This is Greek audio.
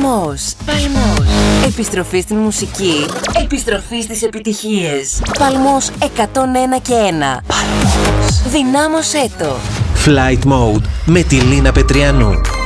Παλμός. Επιστροφή στην μουσική. Επιστροφή στις επιτυχίες. Παλμός 101 και 1. Παλμός. Δυνάμωσέ το. Flight Mode με τη Λίνα Πετριανού.